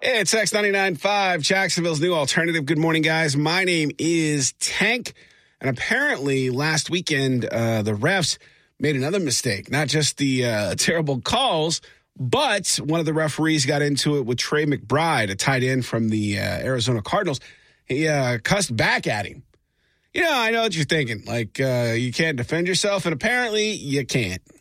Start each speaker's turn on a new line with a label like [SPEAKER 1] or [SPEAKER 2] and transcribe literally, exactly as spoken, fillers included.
[SPEAKER 1] Hey, it's X ninety-nine point five, Jacksonville's new alternative. Good morning, guys. My name is Tank, and apparently last weekend uh, the refs made another mistake. Not just the uh, terrible calls, but one of the referees got into it with Trey McBride, a tight end from the uh, Arizona Cardinals. He uh, cussed back at him. You know, I know what you're thinking. Like, uh, you can't defend yourself, and apparently you can't.